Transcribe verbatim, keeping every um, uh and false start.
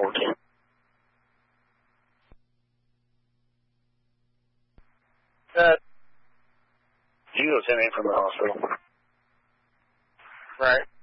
fourteen. Uh, You go send me from the hospital. right.